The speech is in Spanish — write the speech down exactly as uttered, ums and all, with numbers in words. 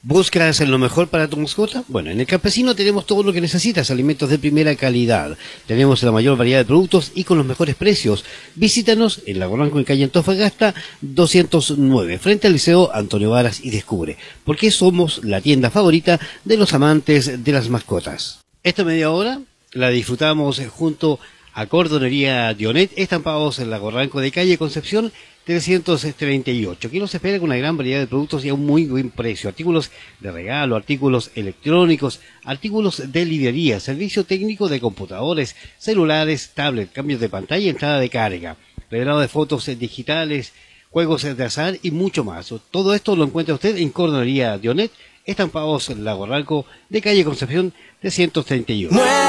¿Buscas lo mejor para tu mascota? Bueno, en El Campesino tenemos todo lo que necesitas, alimentos de primera calidad. Tenemos la mayor variedad de productos y con los mejores precios. Visítanos en Lago Ranco, en calle Antofagasta doscientos nueve, frente al Liceo Antonio Varas, y descubre por qué somos la tienda favorita de los amantes de las mascotas. Esta media hora la disfrutamos junto a Cordonería Dionet, estampados en Lago Ranco de calle Concepción trescientos treinta y ocho. Aquí nos espera con una gran variedad de productos y a un muy buen precio. Artículos de regalo, artículos electrónicos, artículos de librería, servicio técnico de computadores, celulares, tablet, cambios de pantalla y entrada de carga, revelado de fotos digitales, juegos de azar y mucho más. Todo esto lo encuentra usted en Cordonería Dionet, estampados en Lago Ranco de calle Concepción trescientos treinta y ocho.